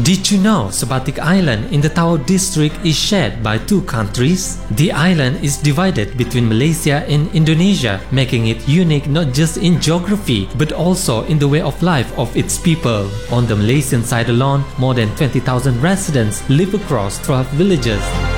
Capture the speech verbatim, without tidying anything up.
Did you know Sebatik Island in the Tawau district is shared by two countries? The island is divided between Malaysia and Indonesia, making it unique not just in geography but also in the way of life of its people. On the Malaysian side alone, more than twenty thousand residents live across twelve villages.